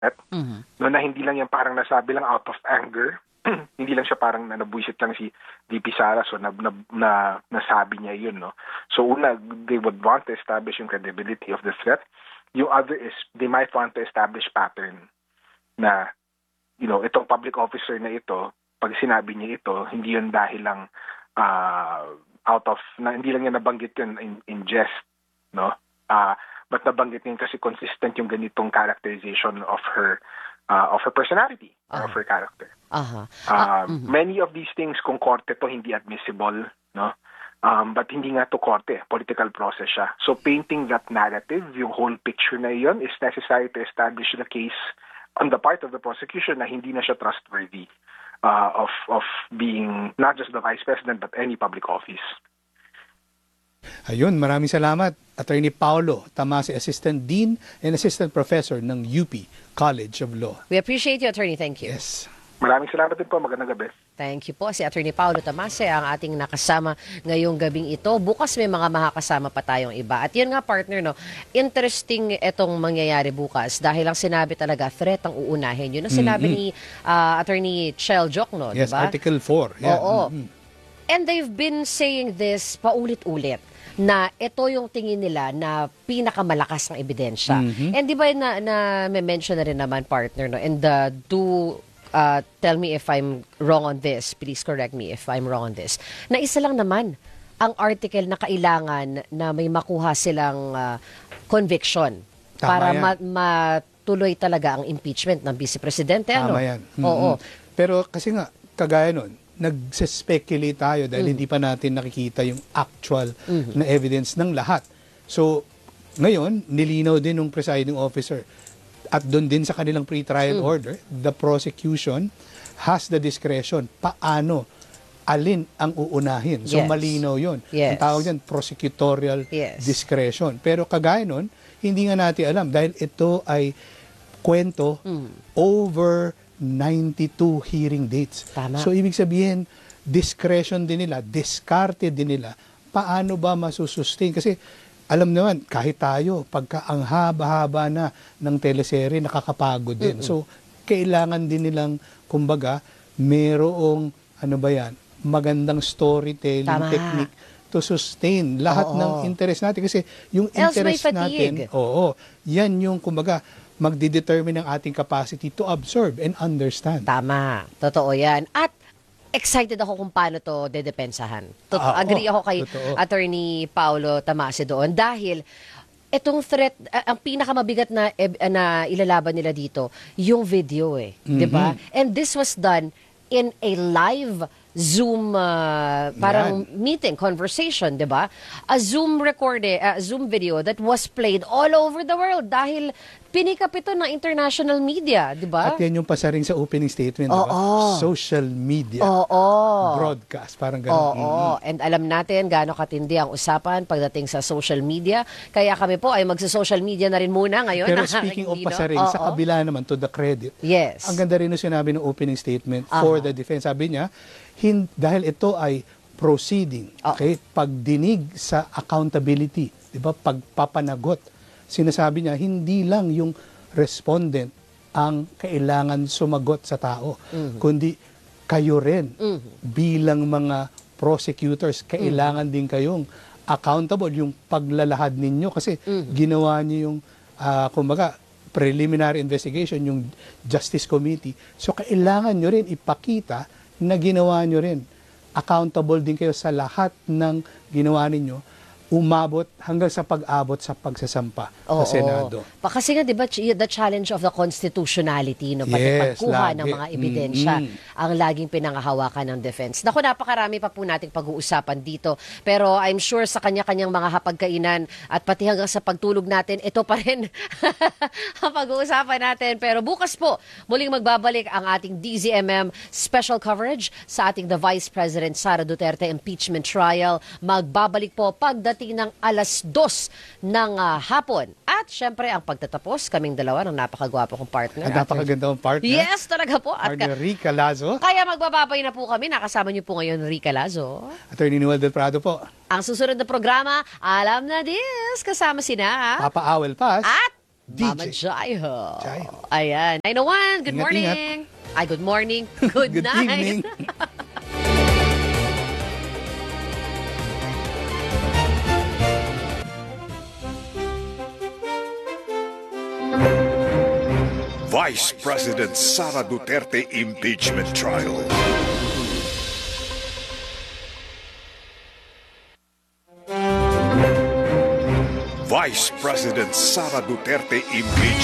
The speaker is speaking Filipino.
no, na hindi lang yan parang nasabi lang out of anger. Hindi lang siya parang nabuisit lang si VP Sara, so nasabi niya yun, no. So una, they would want to establish yung credibility of the threat. Yung other is they might want to establish pattern na, itong public officer na ito, pag sinabi niya ito, hindi yun dahil lang hindi lang niya nabanggit yun in jest, no. But nabanggit niya kasi consistent yung ganitong characterization of her personality or of her character. Many of these things, kung korte to, hindi admissible, no? But hindi nga to korte, political process siya. So painting that narrative, yung whole picture na yun, is necessary to establish the case on the part of the prosecution na hindi na siya trustworthy of being not just the Vice President but any public office. Ayun, maraming salamat. Attorney Paulo Tamase, Assistant Dean and Assistant Professor ng UP College of Law. We appreciate you, Attorney. Thank you. Yes. Maraming salamat din po. Magandang gabi. Thank you po. Si Attorney Paulo Tamase ang ating nakasama ngayong gabing ito. Bukas may mga makakasama pa tayong iba. At yun nga, partner, no, interesting itong mangyayari bukas dahil ang sinabi talaga, threat ang uunahin. Yun ang sinabi ni Attorney Chel Jokno, yes, diba? Article 4. Yeah. Oo. And they've been saying this paulit-ulit na ito yung tingin nila na pinakamalakas ng ebidensya. And di ba na-mention na rin naman, partner, no? And tell me if I'm wrong on this. Please correct me if I'm wrong on this. Na isa lang naman ang article na kailangan na may makuha silang conviction. Tama para matuloy talaga ang impeachment ng Vice Presidente. Tama yan. Oo. Pero kasi nga, kagaya nun, nag-speculate tayo dahil hindi pa natin nakikita yung actual na evidence ng lahat. So, ngayon, nilinaw din ng presiding officer at doon din sa kanilang pre-trial order, the prosecution has the discretion paano alin ang uunahin. So, malinaw yun. Ang tawag dyan, prosecutorial discretion. Pero kagaya nun, hindi nga natin alam dahil ito ay kwento over 92 hearing dates. Tama. So, ibig sabihin, discretion din nila, discarded din nila, paano ba masusustain? Kasi, alam naman, kahit tayo, pagka ang haba-haba na ng teleserye, nakakapagod din. So, kailangan din nilang, kumbaga, merong, magandang storytelling technique to sustain lahat ng interest natin. Kasi, yung interest natin, yan yung, kumbaga, magdidetermine ang ating capacity to observe and understand. Tama. Totoo yan. At excited ako kung paano to dedepensahan. Agree ako kay Attorney Paulo Tamase doon dahil itong threat, ang pinakamabigat na ilalaban nila dito, yung video di ba? And this was done in a live Zoom parang meeting, conversation, di ba? A Zoom Zoom video that was played all over the world dahil pinikap ito ng international media, di ba? At yan yung pasaring sa opening statement, social media broadcast, parang gano'n. And alam natin gaano katindi ang usapan pagdating sa social media. Kaya kami po ay magsa-social media na rin muna ngayon. Pero speaking of pasaring, sa kabila naman, to the credit, ang ganda rin yung sinabi ng opening statement for the defense. Sabi niya, dahil ito ay proceeding, pagdinig sa accountability, di ba? Pagpapanagot. Sinasabi niya, hindi lang yung respondent ang kailangan sumagot sa tao, kundi kayo rin bilang mga prosecutors, kailangan din kayong accountable yung paglalahad ninyo kasi ginawa niyo yung, kumbaga, preliminary investigation, yung Justice Committee. So, kailangan nyo rin ipakita na ginawa nyo rin. Accountable din kayo sa lahat ng ginawa ninyo, umabot hanggang sa pag-abot sa pagsasampa sa Senado. Kasi nga, di ba, the challenge of the constitutionality, no? Pati pagkuha ng mga ebidensya, ang laging pinangahawakan ng defense. Naku, napakarami pa po nating pag-uusapan dito. Pero I'm sure sa kanya-kanyang mga hapagkainan at pati hanggang sa pagtulog natin, ito pa rin ang pag-uusapan natin. Pero bukas po, muling magbabalik ang ating DZMM special coverage sa ating The Vice President Sara Duterte impeachment trial. Magbabalik po pagdating ng 2:00 ng hapon. At syempre, ang pagtatapos, kaming dalawa ng napakagwapo kong partner. At napakaganda kong partner. Yes, talaga po. Partner Rica Lazo. Kaya magbababay na po kami. Nakasama niyo po ngayon, Rica Lazo. Attorney Noel Del Prado po. Ang susunod na programa, Alam na This. Kasama sina Papa Awel Paz. At Mama Jaiho. Ayan. 901, good morning. Ay, good morning. Good night. evening. Vice President Sara Duterte impeachment trial. Vice President Sara Duterte impeachment